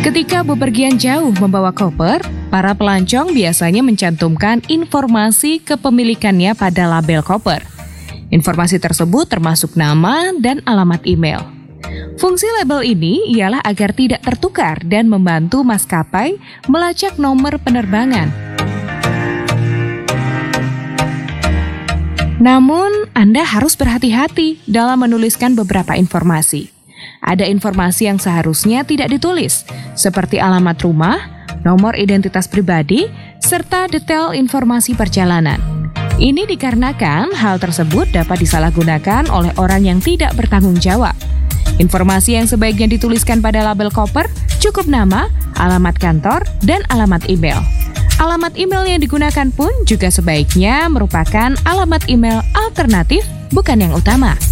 Ketika bepergian jauh membawa koper, para pelancong biasanya mencantumkan informasi kepemilikannya pada label koper. Informasi tersebut termasuk nama dan alamat email. Fungsi label ini ialah agar tidak tertukar dan membantu maskapai melacak nomor penerbangan. Namun, Anda harus berhati-hati dalam menuliskan beberapa informasi. Ada informasi yang seharusnya tidak ditulis, seperti alamat rumah, nomor identitas pribadi, serta detail informasi perjalanan. Ini dikarenakan hal tersebut dapat disalahgunakan oleh orang yang tidak bertanggung jawab. Informasi yang sebaiknya dituliskan pada label koper cukup nama, alamat kantor, dan alamat email. Alamat email yang digunakan pun juga sebaiknya merupakan alamat email alternatif, bukan yang utama.